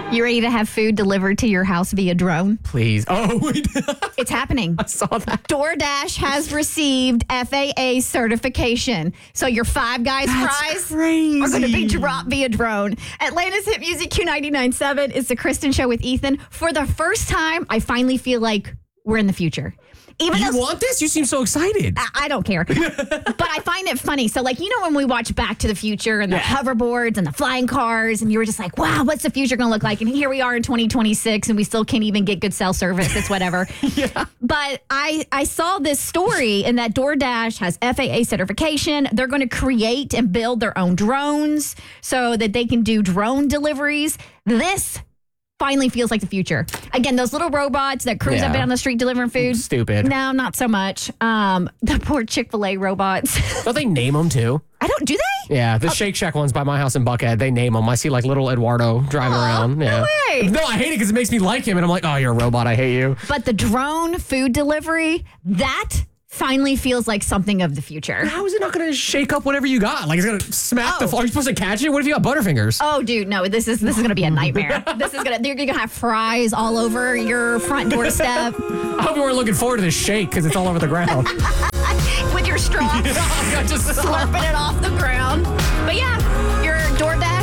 You ready to have food delivered to your house via drone? Please. Oh, wait. It's happening. I saw that. DoorDash has received FAA certification. So your Five Guys fries crazy. are going to be dropped via drone. Atlanta's Hit Music Q99.7 is the Kristen Show with Ethan. For the first time, I finally feel like we're in the future. Even You though want this? You seem so excited. I don't care. But I find it funny. So, like, when we watch Back to the Future and the hoverboards and the flying cars, and you were just like, wow, what's the future going to look like? And here we are in 2026, and we still can't even get good cell service. It's whatever. But I saw this story in that DoorDash has FAA certification. They're going to create and build their own drones so that they can do drone deliveries. This finally feels like the future. Again, those little robots that cruise up and down the street delivering food. Stupid. No, not so much. The poor Chick-fil-A robots. Don't they name them too? Do they? Yeah, the Shake Shack ones by my house in Buckhead, they name them. I see like little Eduardo driving around. Yeah. No way. No, I hate it because it makes me like him, and I'm like, oh, you're a robot. I hate you. But the drone food delivery, that finally feels like something of the future. How is it not going to shake up whatever you got? Like, it's going to smack the floor. Are you supposed to catch it? What if you got Butterfingers? Oh, dude, no, this is going to be a nightmare. You're going to have fries all over your front doorstep. I hope you weren't looking forward to this shake because it's all over the ground. With your straw, Just slurping it off the ground. But yeah, your DoorDash